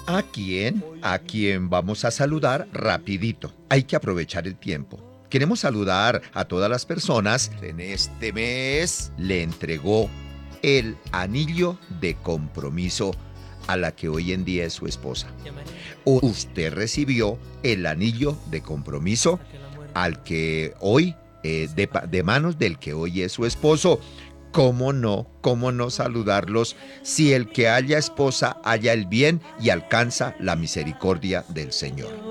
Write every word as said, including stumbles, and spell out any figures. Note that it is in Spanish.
¿A quién? ¿A quién vamos a saludar rapidito? Hay que aprovechar el tiempo. Queremos saludar a todas las personas que en este mes le entregó el anillo de compromiso a la que hoy en día es su esposa. ¿O usted recibió el anillo de compromiso al que hoy, eh, de, de manos del que hoy es su esposo? ¿Cómo no? ¿Cómo no saludarlos si el que haya esposa haya el bien y alcanza la misericordia del Señor?